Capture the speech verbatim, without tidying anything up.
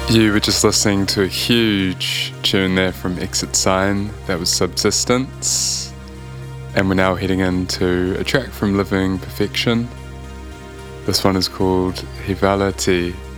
You were just listening to a huge tune there from Exit Sign, that was Subsistence. And we're now heading into a track from Living Perfection. This one is called Hivalati.